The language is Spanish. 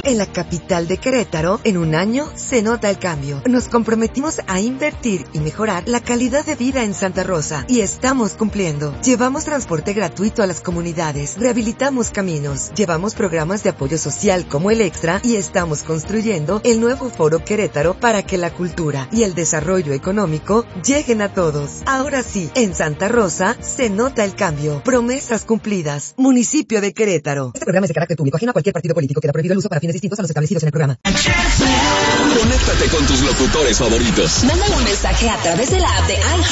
En la capital de Querétaro, en un año, se nota el cambio. Nos comprometimos a invertir y mejorar la calidad de vida en Santa Rosa. Y estamos cumpliendo. Llevamos transporte gratuito a las comunidades. Rehabilitamos caminos. Llevamos programas de apoyo social como el Extra. Y estamos construyendo el nuevo Foro Querétaro para que la cultura y el desarrollo económico lleguen a todos. Ahora sí, en Santa Rosa, se nota el cambio. Promesas cumplidas. Municipio de Querétaro. Este programa es de carácter público, ajeno a cualquier partido político. Queda prohibido el uso para fines distintos a los establecidos en el programa. Conéctate con tus locutores favoritos. Mándale un mensaje a través de la app de